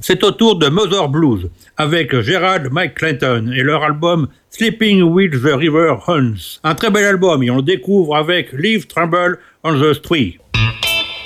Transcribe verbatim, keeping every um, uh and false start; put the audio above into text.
C'est au tour de Mother Blues, avec Gerald Mike Clinton et leur album Sleeping with the River Runs. Un très bel album et on le découvre avec Leave Tremble on the Street.